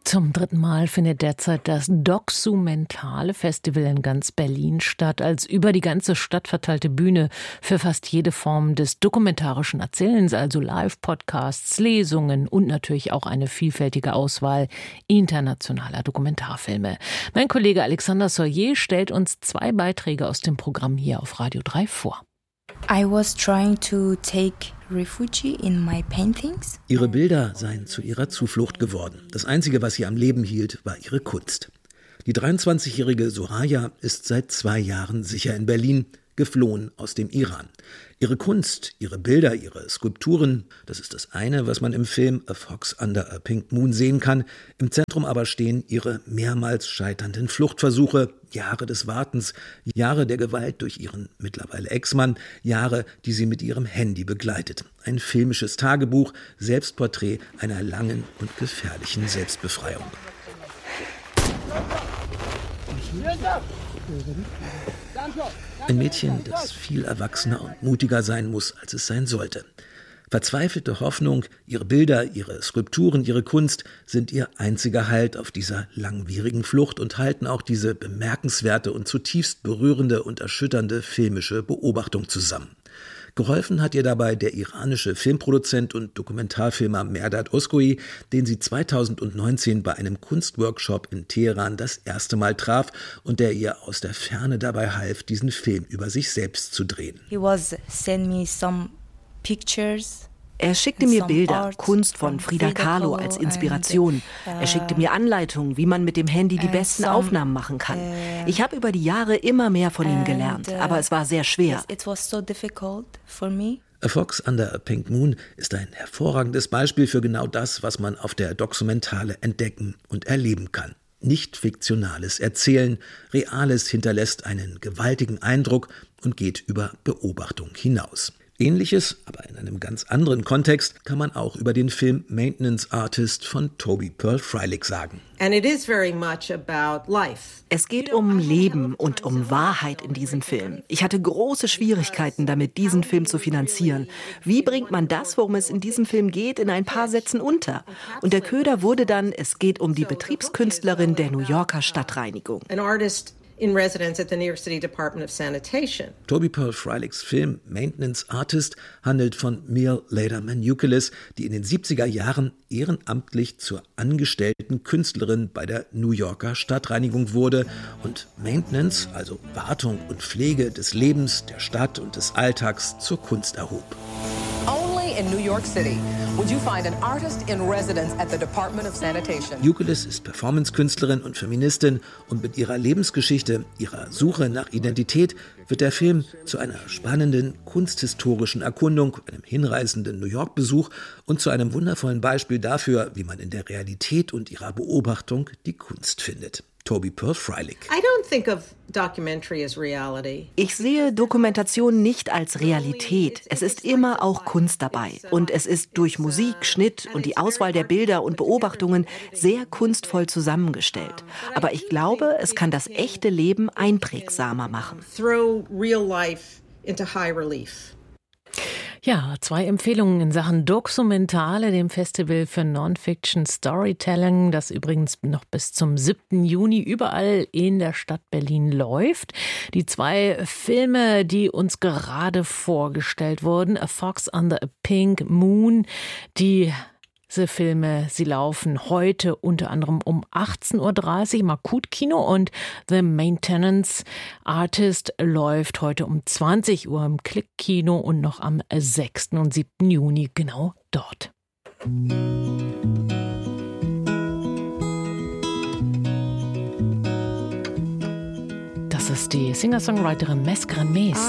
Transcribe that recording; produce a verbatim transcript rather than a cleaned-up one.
Zum dritten Mal findet derzeit das Doxumentale Festival in ganz Berlin statt, als über die ganze Stadt verteilte Bühne für fast jede Form des dokumentarischen Erzählens, also Live-Podcasts, Lesungen und natürlich auch eine vielfältige Auswahl internationaler Dokumentarfilme. Mein Kollege Alexander Soyer stellt uns zwei Beiträge aus dem Programm hier auf Radio drei vor. I was trying to take refuge in my paintings. Ihre Bilder seien zu ihrer Zuflucht geworden. Das Einzige, was sie am Leben hielt, war ihre Kunst. Die dreiundzwanzigjährige Soraya ist seit zwei Jahren sicher in Berlin, geflohen aus dem Iran. Ihre Kunst, ihre Bilder, ihre Skulpturen, das ist das eine, was man im Film A Fox Under a Pink Moon sehen kann. Im Zentrum aber stehen ihre mehrmals scheiternden Fluchtversuche, Jahre des Wartens, Jahre der Gewalt durch ihren mittlerweile Ex-Mann, Jahre, die sie mit ihrem Handy begleitet. Ein filmisches Tagebuch, Selbstporträt einer langen und gefährlichen Selbstbefreiung. Ein Mädchen, das viel erwachsener und mutiger sein muss, als es sein sollte. Verzweifelte Hoffnung, ihre Bilder, ihre Skulpturen, ihre Kunst sind ihr einziger Halt auf dieser langwierigen Flucht und halten auch diese bemerkenswerte und zutiefst berührende und erschütternde filmische Beobachtung zusammen. Geholfen hat ihr dabei der iranische Filmproduzent und Dokumentarfilmer Mehrdad Oskoy, den sie zweitausendneunzehn bei einem Kunstworkshop in Teheran das erste Mal traf und der ihr aus der Ferne dabei half, diesen Film über sich selbst zu drehen. He was send me some pictures. Er schickte mir Bilder, Kunst von Frida Kahlo als Inspiration. Er schickte mir Anleitungen, wie man mit dem Handy die besten Aufnahmen machen kann. Ich habe über die Jahre immer mehr von ihm gelernt, aber es war sehr schwer. A Fox Under a Pink Moon ist ein hervorragendes Beispiel für genau das, was man auf der Documentale entdecken und erleben kann. Nicht fiktionales Erzählen, Reales hinterlässt einen gewaltigen Eindruck und geht über Beobachtung hinaus. Ähnliches, aber in einem ganz anderen Kontext, kann man auch über den Film Maintenance Artist von Toby Pearl Freilich sagen. Es geht um Leben und um Wahrheit in diesem Film. Ich hatte große Schwierigkeiten damit, diesen Film zu finanzieren. Wie bringt man das, worum es in diesem Film geht, in ein paar Sätzen unter? Und der Köder wurde dann, es geht um die Betriebskünstlerin der New Yorker Stadtreinigung. in residence at the New York City Department of Sanitation. Toby Pearl Freilichs Film Maintenance Artist handelt von Mia Leder Manukelis, die in den siebziger Jahren ehrenamtlich zur angestellten Künstlerin bei der New Yorker Stadtreinigung wurde und Maintenance, also Wartung und Pflege des Lebens, der Stadt und des Alltags, zur Kunst erhob. In New York City, would you find an artist in residence at the Department of Sanitation? Manukelis ist Performancekünstlerin und Feministin und mit ihrer Lebensgeschichte, ihrer Suche nach Identität wird der Film zu einer spannenden kunsthistorischen Erkundung, einem hinreißenden New York-Besuch und zu einem wundervollen Beispiel dafür, wie man in der Realität und ihrer Beobachtung die Kunst findet. Toby Pearl Freilich. I don't think of documentary as reality. Ich sehe Dokumentation nicht als Realität. Es ist immer auch Kunst dabei. Und es ist durch Musik, Schnitt und die Auswahl der Bilder und Beobachtungen sehr kunstvoll zusammengestellt. Aber ich glaube, es kann das echte Leben einprägsamer machen. Throw real life into high relief. Ja, zwei Empfehlungen in Sachen Dokumentale, dem Festival für Non-Fiction Storytelling, das übrigens noch bis zum siebten Juni überall in der Stadt Berlin läuft. Die zwei Filme, die uns gerade vorgestellt wurden, A Fox Under a Pink Moon, die Diese Filme, sie laufen heute unter anderem um achtzehn Uhr dreißig im Akutkino und The Maintenance Artist läuft heute um zwanzig Uhr im Klickkino und noch am sechsten und siebten Juni genau dort. Das ist die Singer-Songwriterin Mescran Mees.